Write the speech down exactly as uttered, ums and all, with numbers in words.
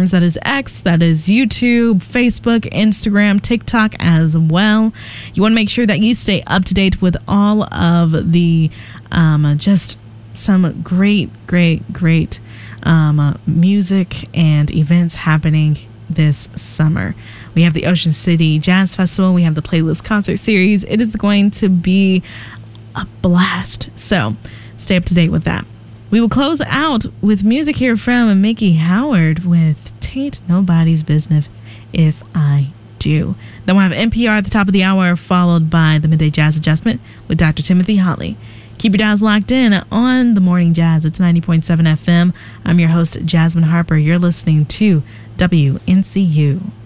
platforms. That is X, that is YouTube, Facebook, Instagram, TikTok as well. You want to make sure that you stay up to date with all of the um, just some great, great, great um, uh, music and events happening this summer. We have the Ocean City Jazz Festival. We have the Playlist Concert Series. It is going to be a blast. So stay up to date with that. We will close out with music here from Mickey Howard with Tain't Nobody's Business If I Do. Then we'll have N P R at the top of the hour, followed by the Midday Jazz Adjustment with Doctor Timothy Hotley. Keep your dials locked in on the Morning Jazz. It's ninety point seven F M. I'm your host, Jasmine Harper. You're listening to W N C U.